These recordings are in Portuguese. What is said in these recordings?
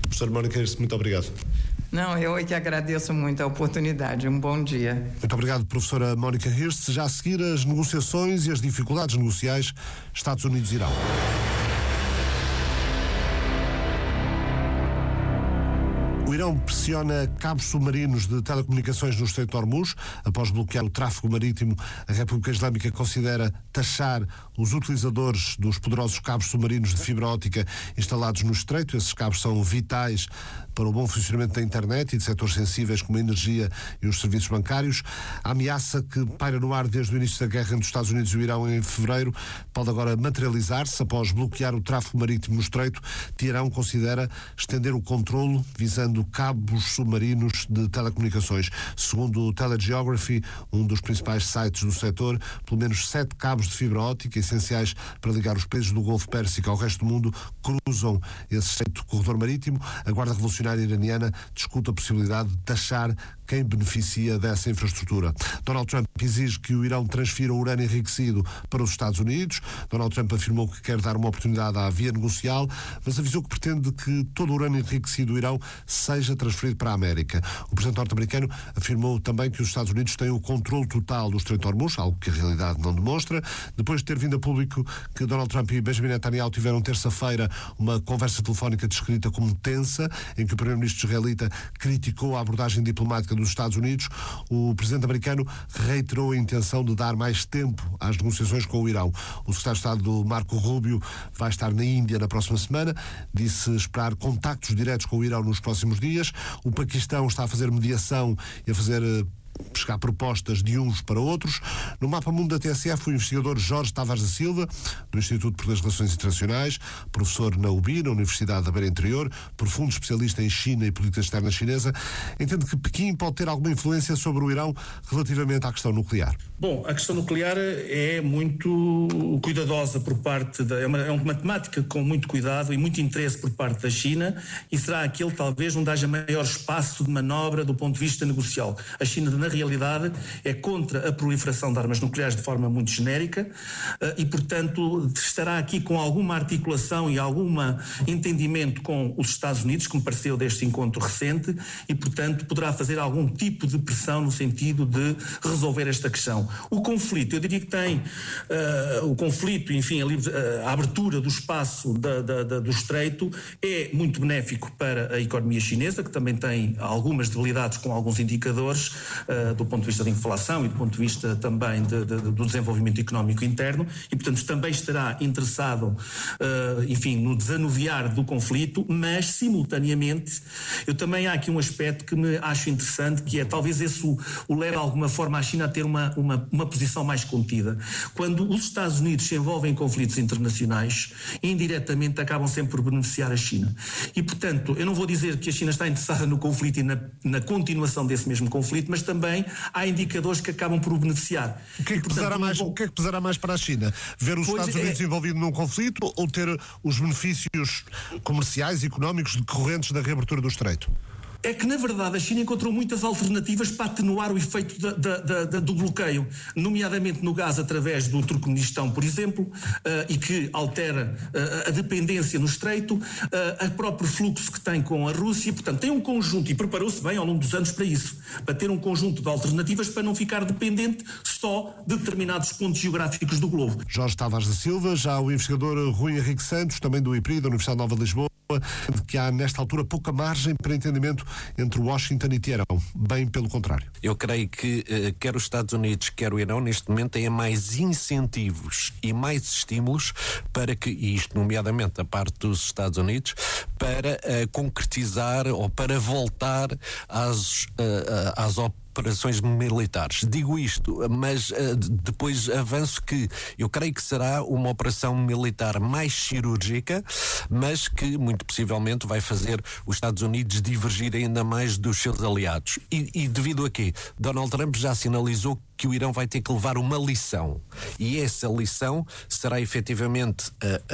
Professora Mónica Hirst, muito obrigado. Não, eu é que agradeço muito a oportunidade. Um bom dia. Muito obrigado, professora Mónica Hirst. Já a seguir, as negociações e as dificuldades negociais Estados Unidos-Irão. O Irão pressiona cabos submarinos de telecomunicações no Estreito de Hormuz. Após bloquear o tráfego marítimo, a República Islâmica considera taxar os utilizadores dos poderosos cabos submarinos de fibra óptica instalados no Estreito. Esses cabos são vitais para o bom funcionamento da internet e de setores sensíveis como a energia e os serviços bancários. A ameaça que paira no ar desde o início da guerra entre os Estados Unidos e o Irão em fevereiro pode agora materializar-se. Após bloquear o tráfego marítimo no Estreito, Teherão considera estender o controlo visando cabos submarinos de telecomunicações. Segundo o Telegeography, um dos principais sites do setor, pelo menos 7 cabos de fibra óptica essenciais para ligar os países do Golfo Pérsico ao resto do mundo cruzam esse estreito corredor marítimo. A Guarda Revolucionária iraniana discute a possibilidade de taxar quem beneficia dessa infraestrutura. Donald Trump exige que o Irão transfira o urânio enriquecido para os Estados Unidos. Donald Trump afirmou que quer dar uma oportunidade à via negocial, mas avisou que pretende que todo o urânio enriquecido do Irão seja transferido para a América. O presidente norte-americano afirmou também que os Estados Unidos têm o controle total do Estreito de Hormuz, algo que a realidade não demonstra. Depois de ter vindo a público que Donald Trump e Benjamin Netanyahu tiveram terça-feira uma conversa telefónica descrita como tensa, em que o primeiro-ministro israelita criticou a abordagem diplomática dos Estados Unidos, o presidente americano reiterou a intenção de dar mais tempo às negociações com o Irão. O secretário de Estado Marco Rubio vai estar na Índia na próxima semana, disse esperar contactos diretos com o Irão nos próximos dias. O Paquistão está a fazer mediação e a fazer chegar propostas de uns para outros. No mapa mundo da TSF, o investigador Jorge Tavares da Silva, do Instituto das Relações Internacionais, professor na UBI, na Universidade da Beira Interior, profundo especialista em China e política externa chinesa, entende que Pequim pode ter alguma influência sobre o Irão relativamente à questão nuclear. Bom, a questão nuclear é muito cuidadosa por parte é uma temática com muito cuidado e muito interesse por parte da China, e será aquele talvez onde haja maior espaço de manobra do ponto de vista negocial. A China, na realidade, é contra a proliferação de armas nucleares de forma muito genérica e, portanto, estará aqui com alguma articulação e algum entendimento com os Estados Unidos, que me pareceu deste encontro recente, e, portanto, poderá fazer algum tipo de pressão no sentido de resolver esta questão. O conflito, eu diria que tem o conflito, enfim, a abertura do espaço do Estreito é muito benéfico para a economia chinesa, que também tem algumas debilidades com alguns indicadores do ponto de vista da inflação e do ponto de vista também do desenvolvimento económico interno, e portanto também estará interessado, enfim, no desanuviar do conflito, mas simultaneamente eu também há aqui um aspecto que me acho interessante, que é talvez esse o leve de alguma forma a China a ter uma posição mais contida. Quando os Estados Unidos se envolvem em conflitos internacionais, indiretamente acabam sempre por beneficiar a China. E portanto, eu não vou dizer que a China está interessada no conflito e na continuação desse mesmo conflito, mas também há indicadores que acabam por o beneficiar. O que é que pesará mais para a China? Ver os Estados Unidos envolvidos num conflito ou ter os benefícios comerciais e económicos decorrentes da reabertura do Estreito? É que, na verdade, a China encontrou muitas alternativas para atenuar o efeito do bloqueio, nomeadamente no gás através do Turcomenistão, por exemplo, e que altera a dependência no Estreito, o próprio fluxo que tem com a Rússia. Portanto, tem um conjunto, e preparou-se bem ao longo dos anos para isso, para ter um conjunto de alternativas para não ficar dependente só de determinados pontos geográficos do globo. Jorge Tavares da Silva, já o investigador Rui Henrique Santos, também do IPRI, da Universidade Nova de Lisboa, de que há nesta altura pouca margem para entendimento entre Washington e Teherão, bem pelo contrário. Eu creio que quer os Estados Unidos, quer o Irão, neste momento têm mais incentivos e mais estímulos para que, e isto nomeadamente a parte dos Estados Unidos, para concretizar ou para voltar às operações militares. Digo isto, mas depois avanço que eu creio que será uma operação militar mais cirúrgica, mas que muito possivelmente vai fazer os Estados Unidos divergir ainda mais dos seus aliados. E devido a quê? Donald Trump já sinalizou que o Irão vai ter que levar uma lição, e essa lição será efetivamente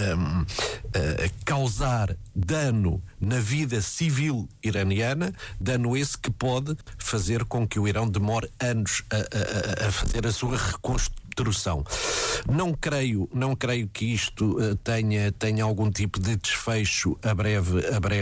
causar dano na vida civil iraniana, dano esse que pode fazer com que o Irão demore anos a fazer a sua reconstrução. Não creio que isto tenha algum tipo de desfecho a breve